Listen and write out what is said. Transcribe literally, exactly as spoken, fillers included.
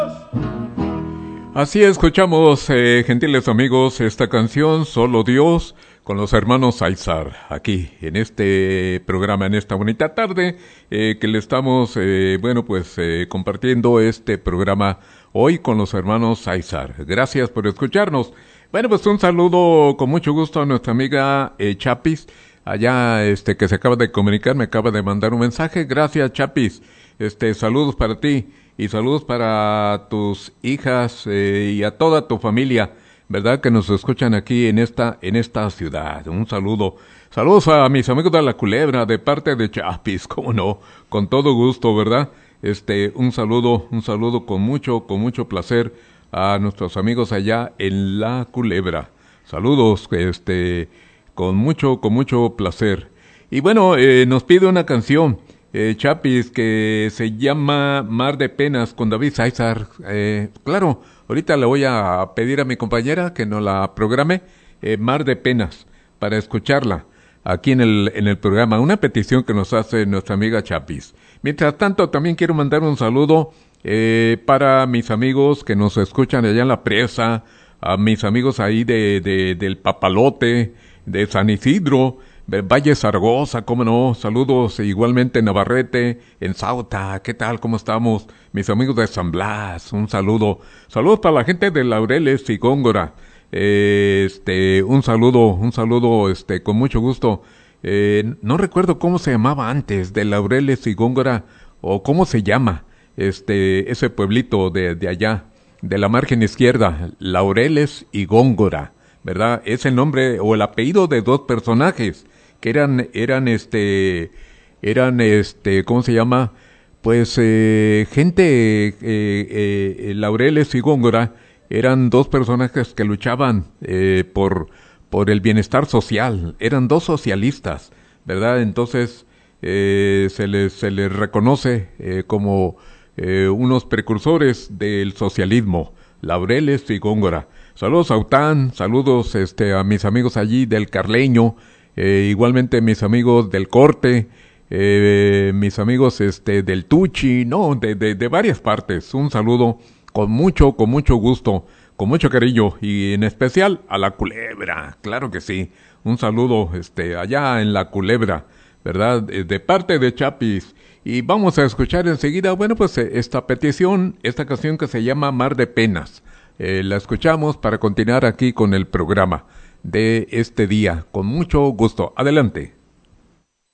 Así escuchamos, eh, gentiles amigos, esta canción, Solo Dios, con los hermanos Aizar, aquí, en este programa, en esta bonita tarde, eh, que le estamos, eh, bueno, pues, eh, compartiendo este programa hoy con los hermanos Aizar. Gracias por escucharnos. Bueno, pues un saludo con mucho gusto a nuestra amiga eh, Chapis, allá, este, que se acaba de comunicar, me acaba de mandar un mensaje. Gracias, Chapis. Este, saludos para ti. Y saludos para tus hijas eh, y a toda tu familia, ¿verdad? Que nos escuchan aquí en esta en esta ciudad. Un saludo. Saludos a mis amigos de La Culebra, de parte de Chapis, cómo no, con todo gusto, ¿verdad? Este, un saludo, un saludo con mucho, con mucho placer a nuestros amigos allá en La Culebra. Saludos, este, con mucho, con mucho placer. Y bueno, eh, nos pide una canción. Eh, Chapis, que se llama Mar de Penas con David César. Eh, claro, ahorita le voy a pedir a mi compañera que nos la programe, eh, Mar de Penas, para escucharla aquí en el, en el programa. Una petición que nos hace nuestra amiga Chapis. Mientras tanto, también quiero mandar un saludo eh, para mis amigos que nos escuchan allá en La Presa, a mis amigos ahí de, de del Papalote, de San Isidro, Valle Zaragoza, cómo no, saludos igualmente en Navarrete, en Sauta, ¿qué tal? ¿Cómo estamos? Mis amigos de San Blas, un saludo. Saludos para la gente de Laureles y Góngora, eh, este, un saludo, un saludo, este, con mucho gusto. Eh, no recuerdo cómo se llamaba antes, de Laureles y Góngora, o cómo se llama, este, ese pueblito de, de allá, de la margen izquierda, Laureles y Góngora, ¿verdad? Es el nombre o el apellido de dos personajes que eran, eran este, eran este, ¿cómo se llama? Pues, eh, gente, eh, eh, Laureles y Góngora, eran dos personajes que luchaban, eh, por, por el bienestar social, eran dos socialistas, ¿verdad? Entonces, eh, se les, se les reconoce, eh, como, eh, unos precursores del socialismo, Laureles y Góngora. Saludos a Aután, saludos, este, a mis amigos allí del Carleño, Eh, igualmente mis amigos del Corte, eh, mis amigos este del Tuchi, no, de, de, de varias partes. Un saludo con mucho, con mucho gusto, con mucho cariño y en especial a La Culebra, claro que sí. Un saludo este allá en La Culebra, ¿verdad? De, de parte de Chapis. Y vamos a escuchar enseguida, bueno, pues esta petición, esta canción que se llama Mar de Penas. Eh, la escuchamos para continuar aquí con el programa de este día, con mucho gusto. Adelante.